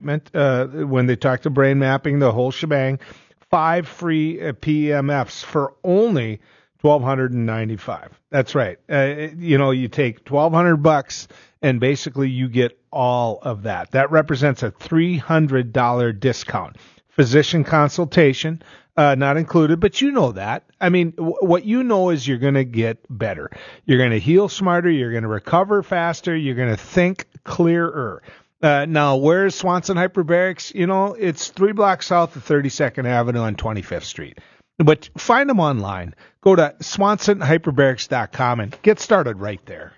when they talk to brain mapping, the whole shebang, 5 free PEMFs for only $1,295. That's right. You take $1,200 and basically you get all of that. That represents a $300 discount. Physician consultation, not included, but you know that. I mean, what you know is you're going to get better. You're going to heal smarter. You're going to recover faster. You're going to think clearer. Now, where's Swanson Hyperbarics? It's 3 blocks south of 32nd Avenue on 25th Street. But find them online. Go to SwansonHyperbarics.com and get started right there.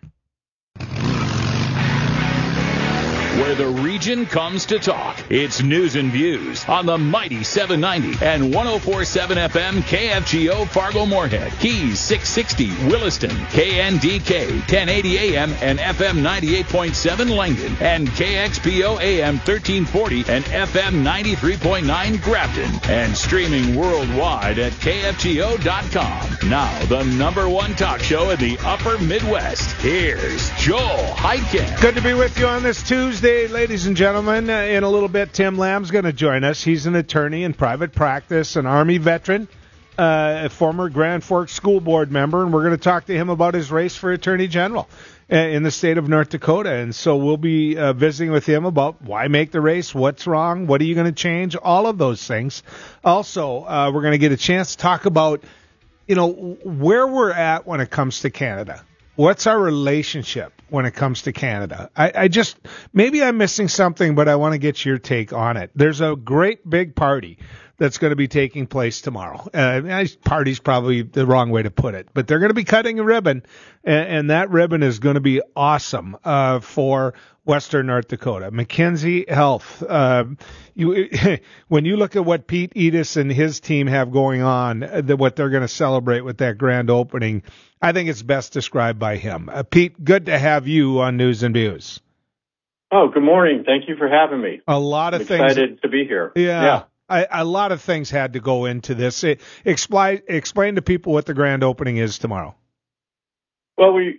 Where the region comes to talk. It's News and Views on the mighty 790 and 104.7 FM KFGO Fargo-Moorhead, Keys 660 Williston, KNDK 1080 AM and FM 98.7 Langdon, and KXPO AM 1340 and FM 93.9 Grafton, and streaming worldwide at KFGO.com. Now, the number one talk show in the upper Midwest. Here's Joel Heitkamp. Good to be with you on this Tuesday, ladies and gentlemen. In a little bit, Tim Lamb's going to join us. He's an attorney in private practice, an Army veteran, a former Grand Forks School Board member, and we're going to talk to him about his race for Attorney General in the state of North Dakota. And so we'll be visiting with him about why make the race, what's wrong, what are you going to change, all of those things. Also, we're going to get a chance to talk about, where we're at when it comes to Canada. What's our relationship when it comes to Canada? Maybe I'm missing something, but I want to get your take on it. There's a great big party that's going to be taking place tomorrow. Party's probably the wrong way to put it, but they're going to be cutting a ribbon, and that ribbon is going to be awesome for Western North Dakota. McKinsey Health. When you look at what Pete Edis and his team have going on, what they're going to celebrate with that grand opening, I think it's best described by him. Pete, good to have you on News and Views. Oh, good morning. Thank you for having me. A lot of I'm things. Excited to be here. Yeah. A lot of things had to go into this. Explain to people what the grand opening is tomorrow. Well, we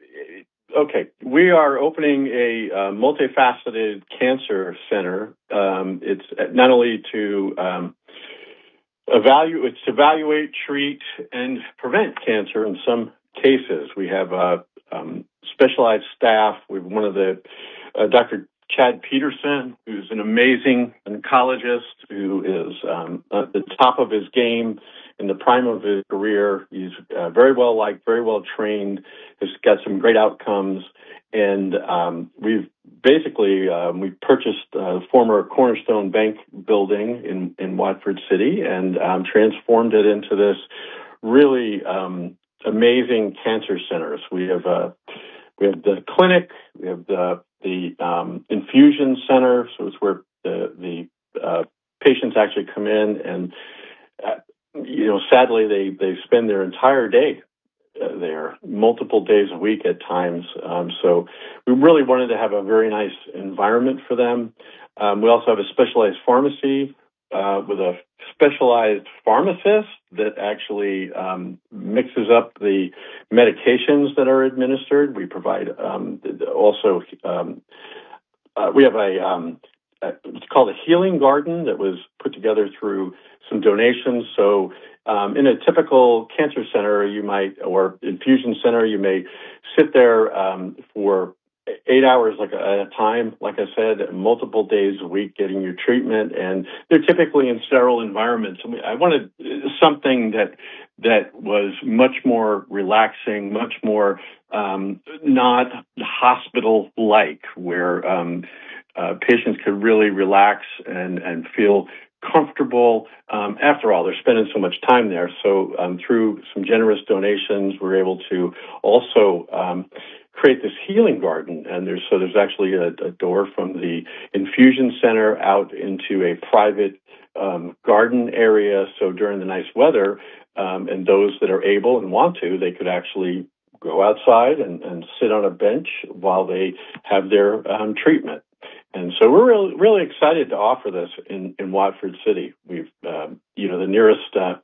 are opening a multifaceted cancer center. It's not only to evaluate, treat, and prevent cancer in some cases. We have specialized staff. We have one of the Dr. Chad Peterson, who's an amazing oncologist who is at the top of his game in the prime of his career. He's very well liked, very well trained, has got some great outcomes. And we've basically, we purchased a former Cornerstone Bank building in Watford City and transformed it into this really amazing cancer center. So we have the clinic, we have the infusion center, so it's where the patients actually come in, and sadly they spend their entire day there, multiple days a week at times. So we really wanted to have a very nice environment for them. We also have a specialized pharmacy with a specialized pharmacist that actually mixes up the medications that are administered. We provide we have it's called a healing garden that was put together through some donations. So in a typical cancer center, or infusion center, you may sit there for 8 hours at a time, like I said, multiple days a week getting your treatment, and they're typically in sterile environments. I wanted something that was much more relaxing, much more not hospital-like, where patients could really relax and feel comfortable. After all, they're spending so much time there. So through some generous donations, we're able to also create this healing garden. And there's actually a door from the infusion center out into a private garden area. So during the nice weather, and those that are able and want to, they could actually go outside and sit on a bench while they have their treatment. And so we're really, really excited to offer this in Watford City. We've, the nearest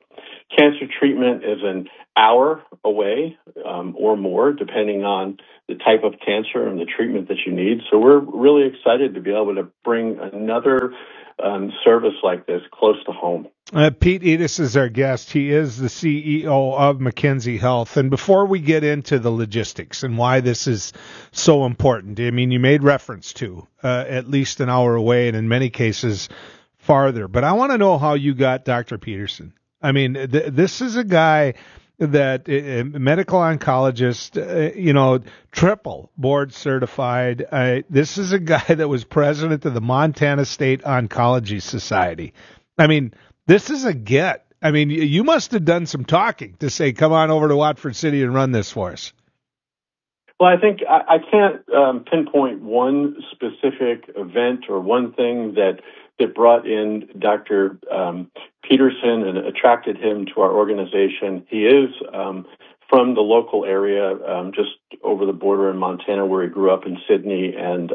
Cancer treatment is an hour away or more, depending on the type of cancer and the treatment that you need. So we're really excited to be able to bring another service like this close to home. Pete Edes is our guest. He is the CEO of McKenzie Health. And before we get into the logistics and why this is so important, I mean, you made reference to at least an hour away and in many cases farther. But I want to know how you got Dr. Peterson. I mean, this is a guy that medical oncologist, triple board certified. This is a guy that was president of the Montana State Oncology Society. I mean, this is a get. I mean, you must have done some talking to say, come on over to Watford City and run this for us. Well, I think I can't pinpoint one specific event or one thing that brought in Dr. Peterson and attracted him to our organization. He is from the local area, just over the border in Montana, where he grew up in Sydney, and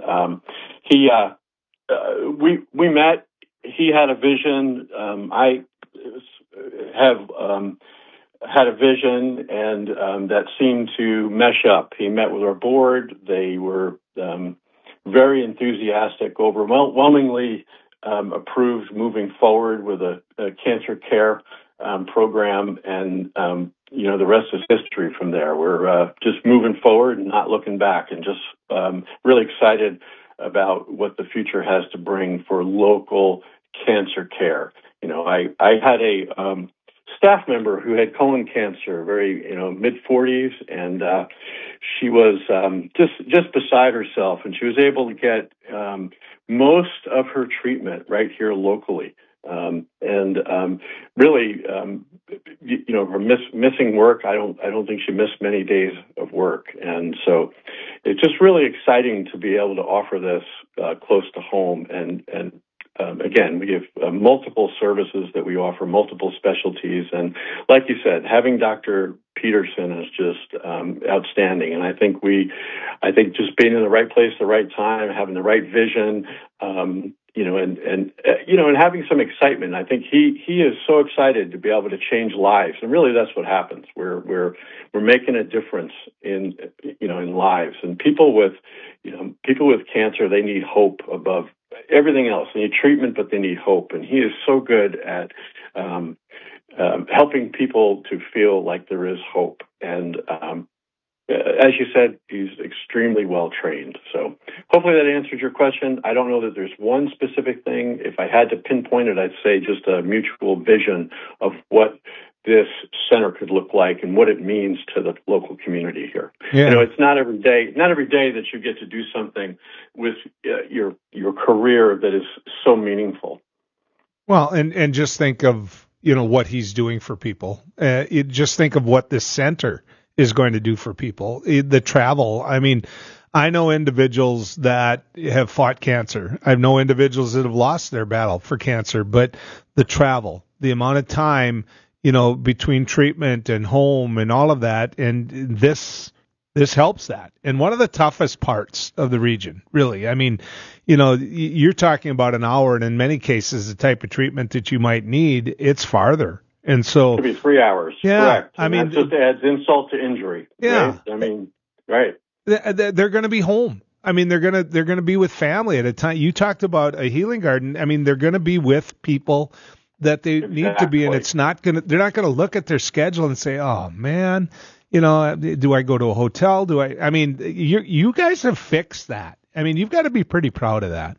we met. He had a vision. I have had a vision, and that seemed to mesh up. He met with our board. They were very enthusiastic, overwhelmingly approved moving forward with a cancer care program, and the rest is history from there. We're just moving forward and not looking back, and just really excited about what the future has to bring for local cancer care. I had a staff member who had colon cancer, very mid-40s, and she was just beside herself, and she was able to get most of her treatment right here locally. Really, her missing work, I don't think she missed many days of work. And so it's just really exciting to be able to offer this close to home. And again, we have multiple services that we offer, multiple specialties. And like you said, having Dr. Peterson is just outstanding. And I think just being in the right place, the right time, having the right vision, and having some excitement. I think he is so excited to be able to change lives, and really that's what happens. We're making a difference in lives, and people with cancer, they need hope above everything else. They need treatment, but they need hope, and he is so good at helping people to feel like there is hope. And as you said, he's extremely well trained. So hopefully that answered your question. I don't know that there's one specific thing. If I had to pinpoint it, I'd say just a mutual vision of what this center could look like and what it means to the local community here. Yeah. It's not every day that you get to do something with your career that is so meaningful. Well, and just think of what he's doing for people. Just think of what this center is going to do for people. The travel. I mean, I know individuals that have fought cancer. I know individuals that have lost their battle for cancer, but the travel, the amount of time, between treatment and home and all of that, and this helps that. And one of the toughest parts of the region, really, I mean, you're talking about an hour, and in many cases, the type of treatment that you might need, it's farther. And so it could be 3 hours. Yeah, correct. I mean, that just adds insult to injury. Yeah, right? I mean, right. They're going to be home. I mean, they're going to be with family at a time. You talked about a healing garden. I mean, they're going to be with people that they need to be, and they're not going to look at their schedule and say, "Oh man, do I go to a hotel? I mean, you guys have fixed that. I mean, you've got to be pretty proud of that."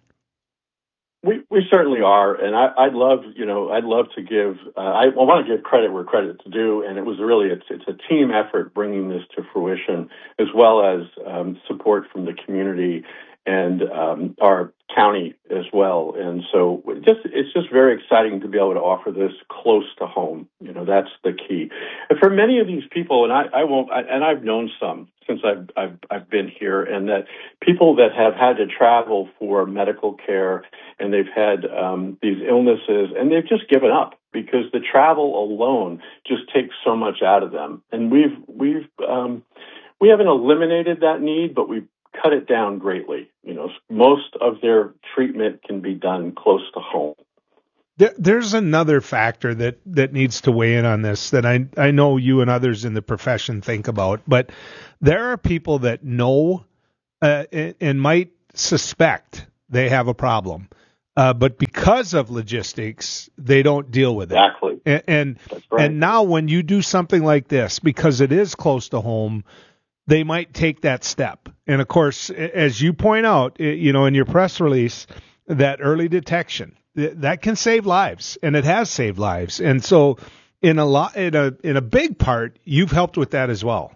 We certainly are, and I'd love to give. I want to give credit where credit's due, and it was really it's a team effort bringing this to fruition, as well as support from the community and our county as well. And so it's just very exciting to be able to offer this close to home. That's the key. And for many of these people, and I've known some since I've been here, and that people that have had to travel for medical care, and they've had these illnesses, and they've just given up because the travel alone just takes so much out of them. And we haven't eliminated that need, but we've cut it down greatly. Most of their treatment can be done close to home. There's another factor that needs to weigh in on this that I know you and others in the profession think about, but there are people that know and might suspect they have a problem, but because of logistics, they don't deal with it. Exactly. And That's right. And now when you do something like this, because it is close to home, they might take that step. And of course, as you point out, in your press release, that early detection, that can save lives, and it has saved lives. And so in a big part, you've helped with that as well.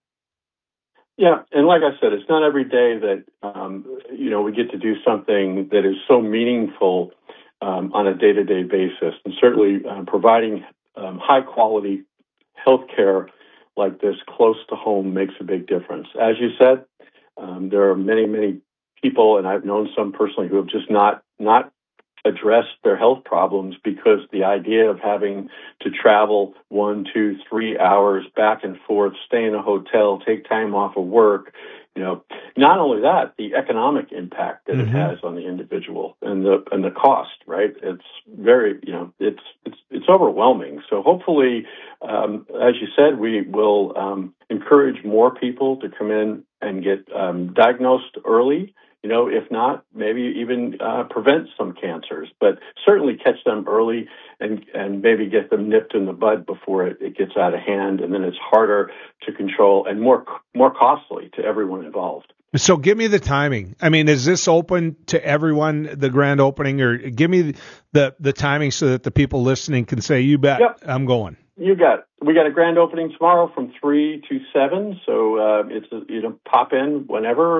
Yeah, and like I said, it's not every day that we get to do something that is so meaningful on a day-to-day basis, and certainly providing high-quality health care like this close to home makes a big difference. As you said, there are many, many people, and I've known some personally, who have just not addressed their health problems because the idea of having to travel 1, 2, 3 hours back and forth, stay in a hotel, take time off of work, not only that, the economic impact that it has on the individual and the cost, right? It's very, it's overwhelming. So hopefully, as you said, we will encourage more people to come in and get diagnosed early. If not, maybe even prevent some cancers, but certainly catch them early and maybe get them nipped in the bud before it gets out of hand, and then it's harder to control and more costly to everyone involved. So give me the timing. I mean, is this open to everyone, the grand opening, or give me the timing so that the people listening can say, you bet, yep, I'm going. We got a grand opening tomorrow from 3 to 7. So it's pop in whenever.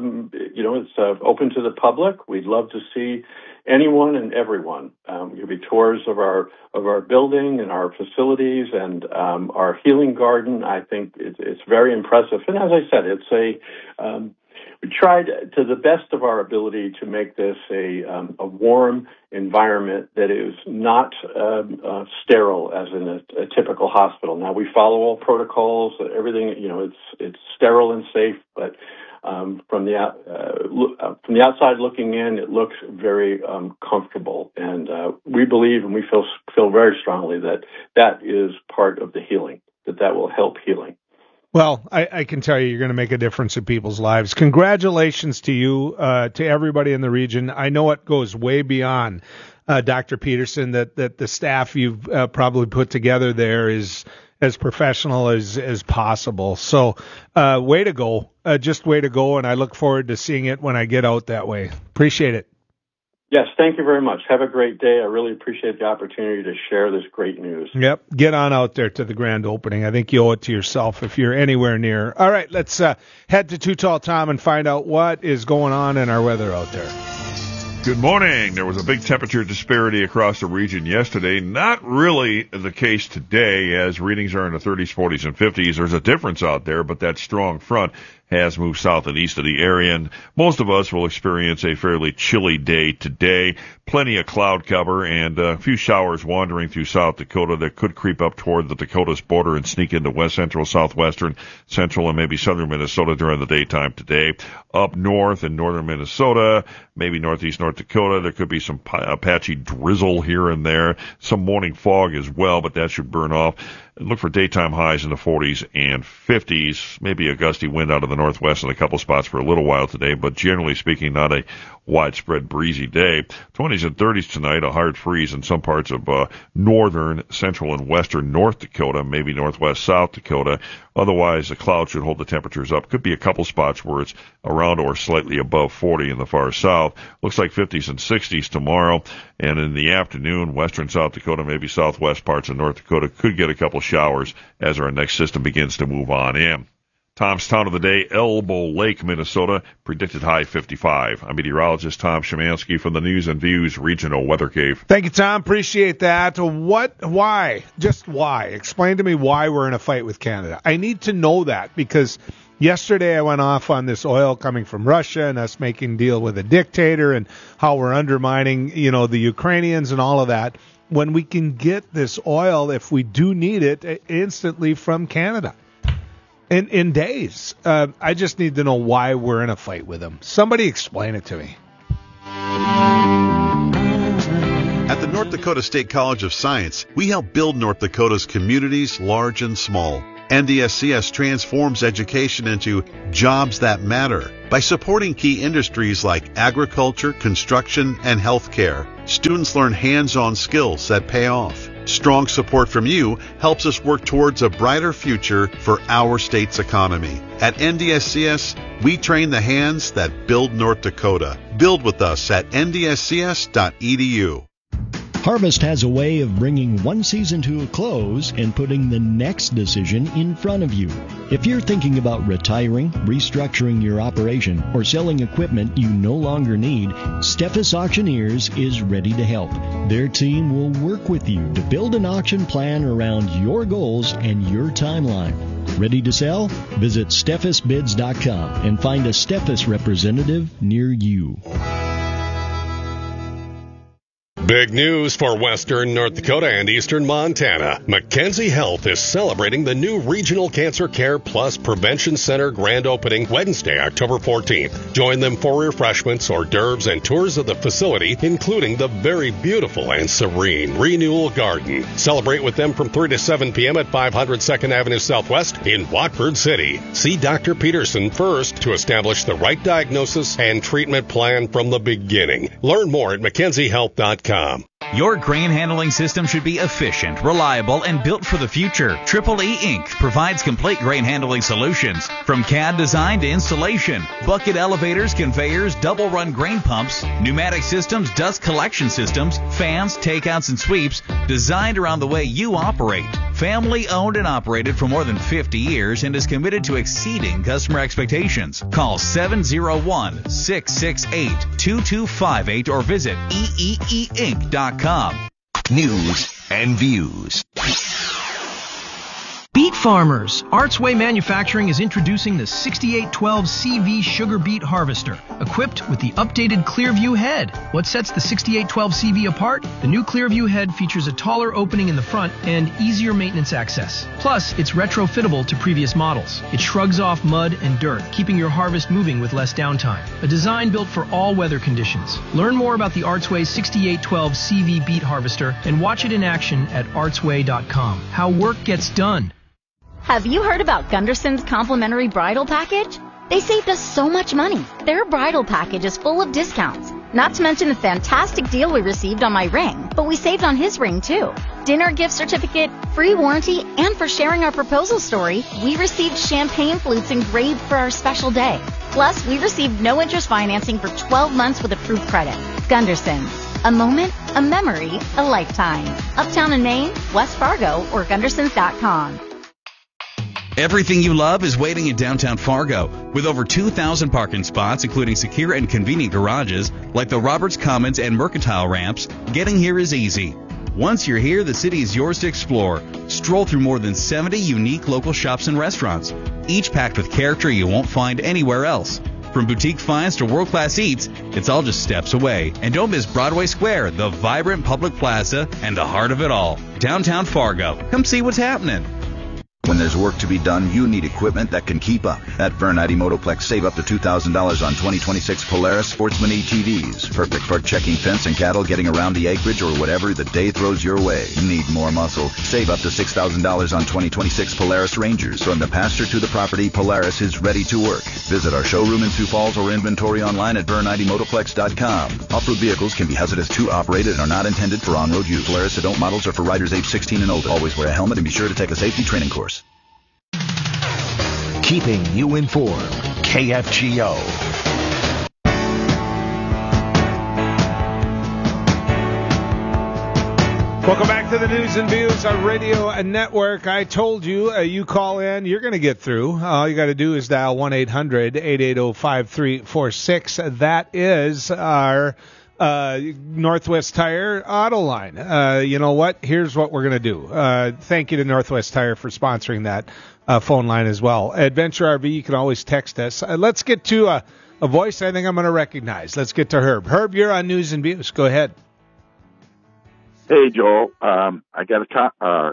It's open to the public. We'd love to see anyone and everyone. There'll be tours of our building and our facilities and our healing garden. I think it's very impressive. And as I said, we tried to the best of our ability to make this a warm environment that is not sterile as in a typical hospital. Now, we follow all protocols, everything, it's sterile and safe, but from the outside looking in, it looks very comfortable. And we believe and we feel very strongly that is part of the healing, that will help healing. Well, I can tell you're going to make a difference in people's lives. Congratulations to you, to everybody in the region. I know it goes way beyond Dr. Peterson, that the staff you've probably put together there is as professional as possible. So way to go, just way to go, and I look forward to seeing it when I get out that way. Appreciate it. Yes, thank you very much. Have a great day. I really appreciate the opportunity to share this great news. Yep, get on out there to the grand opening. I think you owe it to yourself if you're anywhere near. All right, let's head to Too Tall Tom and find out what is going on in our weather out there. Good morning. There was a big temperature disparity across the region yesterday. Not really the case today, as readings are in the 30s, 40s, and 50s. There's a difference out there, but that strong front has moved south and east of the area, and most of us will experience a fairly chilly day today. Plenty of cloud cover and a few showers wandering through South Dakota that could creep up toward the Dakotas border and sneak into west central, southwestern, central, and maybe southern Minnesota during the daytime today. Up north in northern Minnesota, maybe northeast North Dakota, there could be some patchy drizzle here and there. Some morning fog as well, but that should burn off. And look for daytime highs in the 40s and 50s, maybe a gusty wind out of the northwest in a couple spots for a little while today, but generally speaking, not a widespread breezy day. 20s and 30s tonight, a hard freeze in some parts of northern, central, and western North Dakota, maybe northwest South Dakota. Otherwise, the clouds should hold the temperatures up. Could be a couple spots where it's around or slightly above 40 in the far south. Looks like 50s and 60s tomorrow. And in the afternoon, western South Dakota, maybe southwest parts of North Dakota could get a couple showers as our next system begins to move on in. Tom's Town of the Day, Elbow Lake, Minnesota, predicted high 55. I'm meteorologist Tom Szymanski from the News and Views Regional Weather Cave. Thank you, Tom. Appreciate that. Why? Just why? Explain to me why we're in a fight with Canada. I need to know that because yesterday I went off on this oil coming from Russia and us making deal with a dictator and how we're undermining, the Ukrainians and all of that. When we can get this oil, if we do need it, instantly from Canada. In days. I just need to know why we're in a fight with them. Somebody explain it to me. At the North Dakota State College of Science, we help build North Dakota's communities, large and small. NDSCS transforms education into jobs that matter by supporting key industries like agriculture, construction, and healthcare. Students learn hands-on skills that pay off. Strong support from you helps us work towards a brighter future for our state's economy. At NDSCS, we train the hands that build North Dakota. Build with us at ndscs.edu. Harvest has a way of bringing one season to a close and putting the next decision in front of you. If you're thinking about retiring, restructuring your operation, or selling equipment you no longer need, Steffes Auctioneers is ready to help. Their team will work with you to build an auction plan around your goals and your timeline. Ready to sell? Visit SteffesBids.com and find a Steffes representative near you. Big news for Western North Dakota and Eastern Montana. Mackenzie Health is celebrating the new Regional Cancer Care Plus Prevention Center grand opening Wednesday, October 14th. Join them for refreshments, hors d'oeuvres, and tours of the facility, including the very beautiful and serene Renewal Garden. Celebrate with them from 3 to 7 p.m. at 500 2nd Avenue Southwest in Watford City. See Dr. Peterson first to establish the right diagnosis and treatment plan from the beginning. Learn more at mackenziehealth.com. Your grain handling system should be efficient, reliable, and built for the future. Triple E Inc. provides complete grain handling solutions, from CAD design to installation, bucket elevators, conveyors, double-run grain pumps, pneumatic systems, dust collection systems, fans, takeouts, and sweeps, designed around the way you operate. Family owned and operated for more than 50 years and is committed to exceeding customer expectations. Call 701-668-2258 or visit eeeinc.com. News and views. Beet farmers, Arts Way Manufacturing is introducing the 6812 CV Sugar Beet Harvester, equipped with the updated Clearview head. What sets the 6812 CV apart? The new Clearview head features a taller opening in the front and easier maintenance access. Plus, it's retrofittable to previous models. It shrugs off mud and dirt, keeping your harvest moving with less downtime. A design built for all weather conditions. Learn more about the Arts Way 6812 CV Beet Harvester and watch it in action at artsway.com. How work gets done. Have you heard about Gunderson's complimentary bridal package? They saved us so much money. Their bridal package is full of discounts. Not to mention the fantastic deal we received on my ring, but we saved on his ring too. Dinner gift certificate, free warranty, and for sharing our proposal story, we received champagne flutes engraved for our special day. Plus, we received no interest financing for 12 months with approved credit. Gunderson's. A moment, a memory, a lifetime. Uptown in Maine, West Fargo, or Gundersons.com. Everything you love is waiting in downtown Fargo. With over 2,000 parking spots, including secure and convenient garages, like the Roberts Commons and Mercantile ramps, getting here is easy. Once you're here, the city is yours to explore. Stroll through more than 70 unique local shops and restaurants, each packed with character you won't find anywhere else. From boutique finds to world-class eats, it's all just steps away. And don't miss Broadway Square, the vibrant public plaza, and the heart of it all, downtown Fargo. Come see what's happening. When there's work to be done, you need equipment that can keep up. At Vernite Motoplex, save up to $2,000 on 2026 Polaris Sportsman ETVs. Perfect for checking fence and cattle, getting around the acreage, or whatever the day throws your way. Need more muscle? Save up to $6,000 on 2026 Polaris Rangers. From the pasture to the property, Polaris is ready to work. Visit our showroom in Sioux Falls or inventory online at VerniteMotoplex.com. Off-road vehicles can be hazardous to operate and are not intended for on-road use. Polaris adult models are for riders age 16 and older. Always wear a helmet and be sure to take a safety training course. Keeping you informed. KFGO. Welcome back to the News and Views on Radio Network. I told you, you call in, you're going to get through. All you got to do is dial 1-800-880-5346. That is our Northwest Tire auto line. You know what? Here's what we're going to do. Thank you to Northwest Tire for sponsoring that phone line as well. Adventure RV, you can always text us. Let's get to a voice I think I'm going to recognize. Let's get to Herb. Herb, you're on News and Views. Go ahead. Hey, Joel. I've got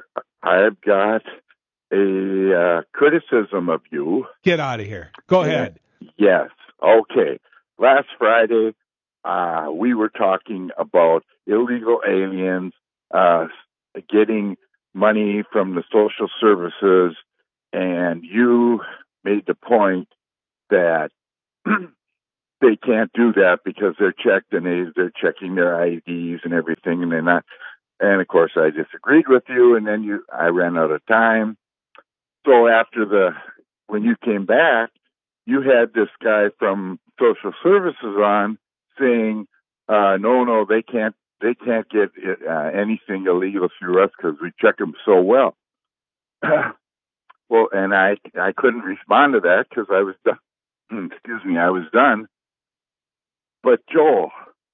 a criticism of you. Get out of here. Go ahead. Yes. Okay. Last Friday, we were talking about illegal aliens getting money from the social services, and you made the point that they can't do that because they're checked and they're checking their IDs and everything, and they're not. And of course, I disagreed with you, and then I ran out of time. So when you came back, you had this guy from social services on saying, no, they can't get anything illegal through us because we check them so well. Well, and I couldn't respond to that because I was done. Excuse me, I was done. But Joel,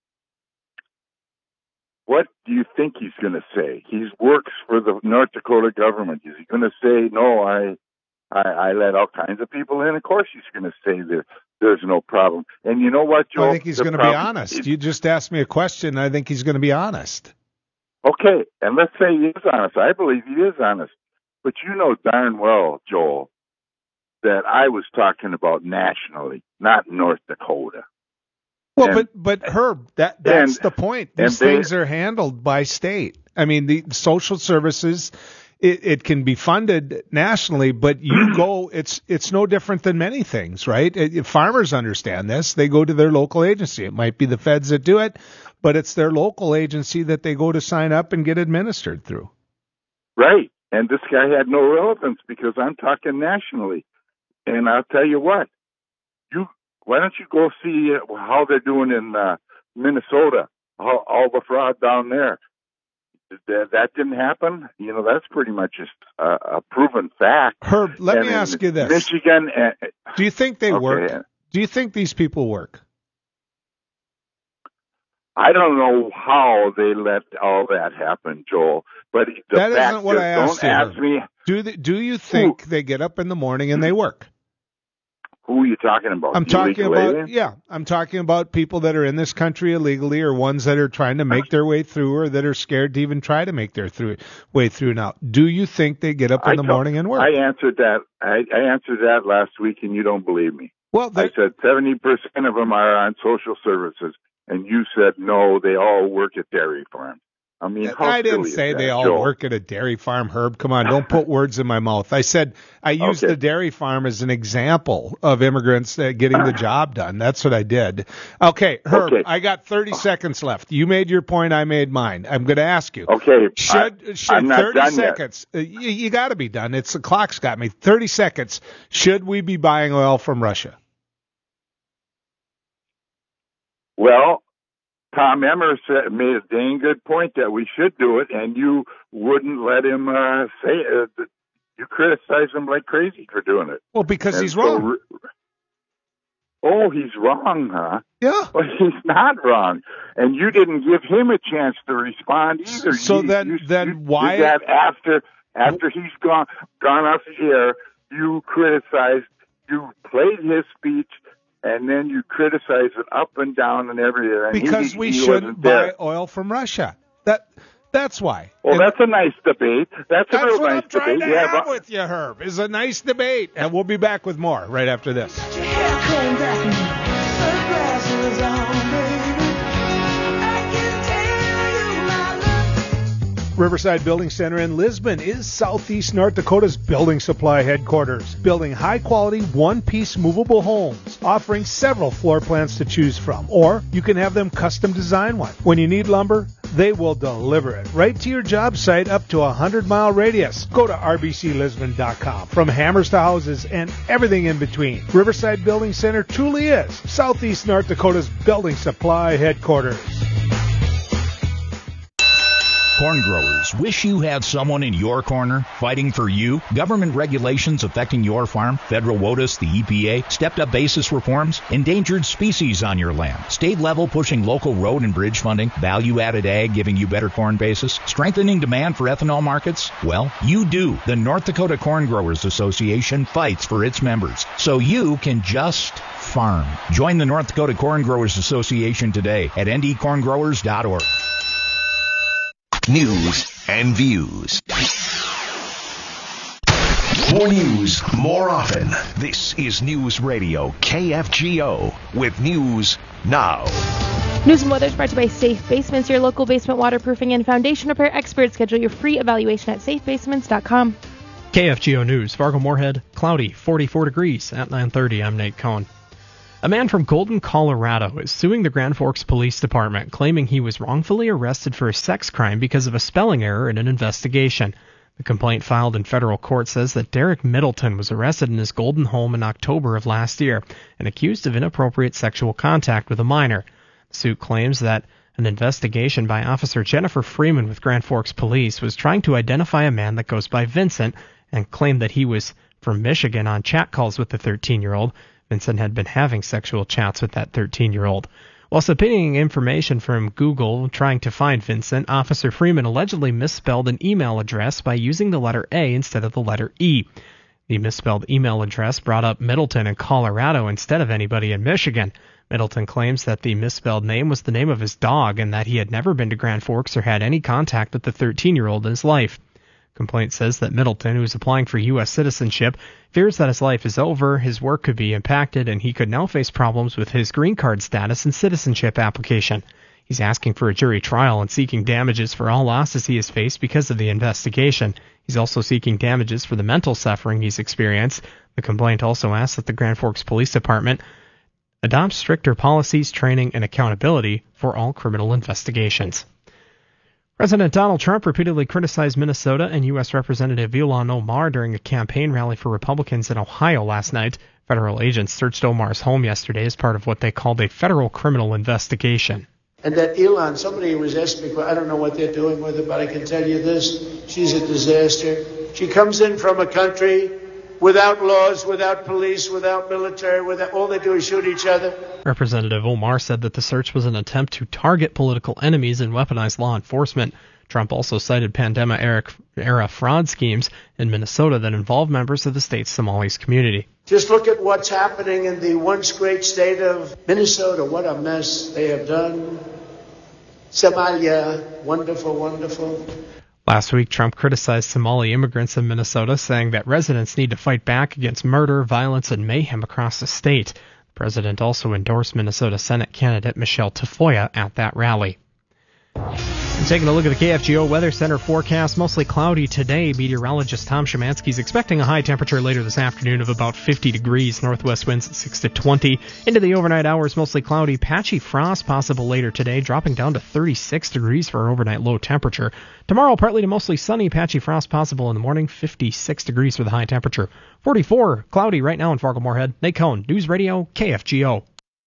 what do you think he's going to say? He works for the North Dakota government. Is he going to say, no, I let all kinds of people in? Of course he's going to say there's no problem. And you know what, Joel? I think he's going to be honest. You just asked me a question. I think he's going to be honest. Okay, and let's say he is honest. I believe he is honest. But you know darn well, Joel, that I was talking about nationally, not North Dakota. Well, but Herb, that's the point. These things are handled by state. I mean, the social services, it can be funded nationally, but you go, it's no different than many things, right? Farmers understand this. They go to their local agency. It might be the feds that do it, but it's their local agency that they go to sign up and get administered through. Right. And this guy had no relevance because I'm talking nationally. And I'll tell you what, why don't you go see how they're doing in Minnesota, all the fraud down there. That didn't happen. You know, that's pretty much just a proven fact. Herb, let me ask you this. Michigan. Do you think they work? Do you think these people work? I don't know how they let all that happen, Joel. But that isn't what I asked you. Don't ask me. Do you think they get up in the morning and they work? Who are you talking about? I'm talking about people that are in this country illegally, or ones that are trying to make their way through, or that are scared to even try to make their way through now. Do you think they get up in the morning and work? I answered that. I answered that last week, and you don't believe me. Well, I said 70% of them are on social services, and you said no, they all work at dairy farms. I mean, I didn't say they all work at a dairy farm, Herb. Come on, don't put words in my mouth. I said I used the dairy farm as an example of immigrants getting the job done. That's what I did. Okay, Herb, I got 30 seconds left. You made your point, I made mine. I'm going to ask you. Okay. Should I'm not 30 done seconds? You got to be done. The clock's got me. 30 seconds. Should we be buying oil from Russia? Well, Tom Emmer made a dang good point that we should do it, and you wouldn't let him say it. You criticize him like crazy for doing it. Well, because he's wrong. He's wrong, huh? Yeah. Well, he's not wrong. And you didn't give him a chance to respond either. So then why? That after he's gone off the air, you criticized, you played his speech, and then you criticize it up and down and everywhere. Because we shouldn't buy oil from Russia. That's why. Well, that's a nice debate. That's a real nice debate. That's what I'm trying to have with you, Herb, is a nice debate. And we'll be back with more right after this. Riverside Building Center in Lisbon is Southeast North Dakota's building supply headquarters, building high-quality, one-piece movable homes, offering several floor plans to choose from, or you can have them custom design one. When you need lumber, they will deliver it right to your job site up to a 100-mile radius. Go to rbclisbon.com. From hammers to houses and everything in between, Riverside Building Center truly is Southeast North Dakota's building supply headquarters. Corn growers, wish you had someone in your corner fighting for you? Government regulations affecting your farm, federal WOTUS, the EPA, stepped-up basis reforms, endangered species on your land, state level pushing local road and bridge funding, value-added ag giving you better corn basis, strengthening demand for ethanol markets? Well, you do. The North Dakota Corn Growers Association fights for its members, so you can just farm. Join the North Dakota Corn Growers Association today at ndcorngrowers.org. News and views. More news, more often. This is News Radio KFGO with News Now. News and weather is brought to you by Safe Basements, your local basement waterproofing and foundation repair experts. Schedule your free evaluation at safebasements.com. KFGO News, Fargo-Moorhead, cloudy, 44 degrees at 9:30. I'm Nate Cohn. A man from Golden, Colorado is suing the Grand Forks Police Department, claiming he was wrongfully arrested for a sex crime because of a spelling error in an investigation. The complaint filed in federal court says that Derek Middleton was arrested in his Golden home in October of last year and accused of inappropriate sexual contact with a minor. The suit claims that an investigation by Officer Jennifer Freeman with Grand Forks Police was trying to identify a man that goes by Vincent and claimed that he was from Michigan on chat calls with the 13-year-old. Vincent had been having sexual chats with that 13-year-old. While subpoenaing information from Google trying to find Vincent, Officer Freeman allegedly misspelled an email address by using the letter A instead of the letter E. The misspelled email address brought up Middleton in Colorado instead of anybody in Michigan. Middleton claims that the misspelled name was the name of his dog and that he had never been to Grand Forks or had any contact with the 13-year-old in his life. Complaint says that Middleton, who is applying for U.S. citizenship, fears that his life is over, his work could be impacted, and he could now face problems with his green card status and citizenship application. He's asking for a jury trial and seeking damages for all losses he has faced because of the investigation. He's also seeking damages for the mental suffering he's experienced. The complaint also asks that the Grand Forks Police Department adopt stricter policies, training, and accountability for all criminal investigations. President Donald Trump repeatedly criticized Minnesota and U.S. Representative Ilhan Omar during a campaign rally for Republicans in Ohio last night. Federal agents searched Omar's home yesterday as part of what they called a federal criminal investigation. And that Ilhan, somebody was asking me, I don't know what they're doing with her, but I can tell you this, she's a disaster. She comes in from a country without laws, without police, without military, all they do is shoot each other. Representative Omar said that the search was an attempt to target political enemies and weaponize law enforcement. Trump also cited pandemic-era fraud schemes in Minnesota that involved members of the state's Somalis community. Just look at what's happening in the once great state of Minnesota. What a mess they have done. Somalia, wonderful, wonderful. Last week, Trump criticized Somali immigrants in Minnesota, saying that residents need to fight back against murder, violence, and mayhem across the state. The president also endorsed Minnesota Senate candidate Michelle Tafoya at that rally. And taking a look at the KFGO Weather Center forecast, mostly cloudy today. Meteorologist Tom Szymanski is expecting a high temperature later this afternoon of about 50 degrees. Northwest winds at 6 to 20. Into the overnight hours, mostly cloudy. Patchy frost possible later today, dropping down to 36 degrees for our overnight low temperature. Tomorrow, partly to mostly sunny. Patchy frost possible in the morning. 56 degrees for the high temperature. 44 cloudy right now in Fargo-Moorhead. Nate Cohn, News Radio, KFGO.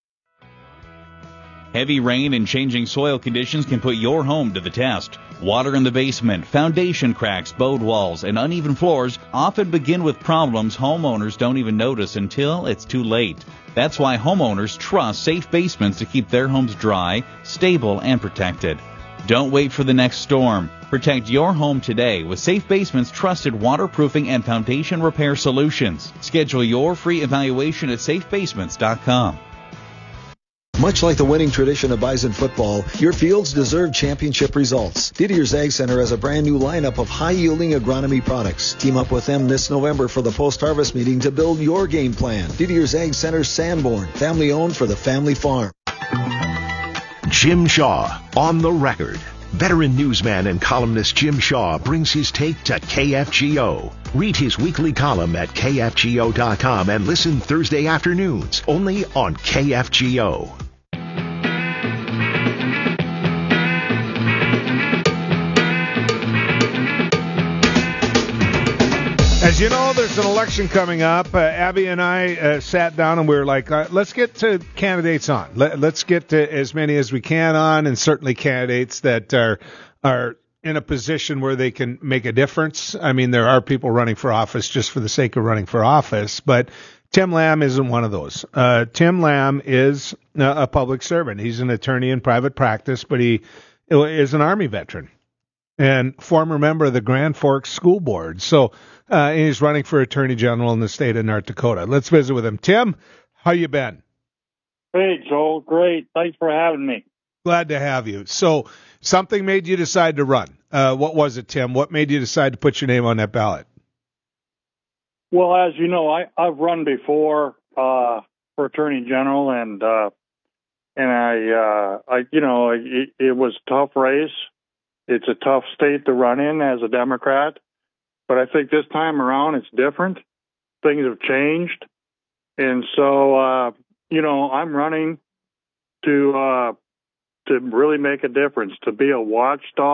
Heavy rain and changing soil conditions can put your home to the test. Water in the basement, foundation cracks, bowed walls, and uneven floors often begin with problems homeowners don't even notice until it's too late. That's why homeowners trust Safe Basements to keep their homes dry, stable, and protected. Don't wait for the next storm. Protect your home today with Safe Basements' trusted waterproofing and foundation repair solutions. Schedule your free evaluation at safebasements.com. Much like the winning tradition of Bison football, your fields deserve championship results. Didier's Ag Center has a brand new lineup of high-yielding agronomy products. Team up with them this November for the post-harvest meeting to build your game plan. Didier's Ag Center, Sanborn, family-owned for the family farm. Jim Shaw, on the record. Veteran newsman and columnist Jim Shaw brings his take to KFGO. Read his weekly column at KFGO.com and listen Thursday afternoons only on KFGO. As you know, there's an election coming up. Abby and I sat down and we were like, let's get to candidates on. Let's get to as many as we can on, and certainly candidates that are in a position where they can make a difference. I mean, there are people running for office just for the sake of running for office, but Tim Lamb isn't one of those. Tim Lamb is a public servant. He's an attorney in private practice, but he is an Army veteran and former member of the Grand Forks School Board. So he's running for Attorney General in the state of North Dakota. Let's visit with him. Tim, how you been? Hey, Joel. Great. Thanks for having me. Glad to have you. So something made you decide to run. What was it, Tim? What made you decide to put your name on that ballot? Well, as you know, I've run before for Attorney General, and And it was a tough race. It's a tough state to run in as a Democrat. But I think this time around it's different. Things have changed. And so, I'm running to really make a difference, to be a watchdog.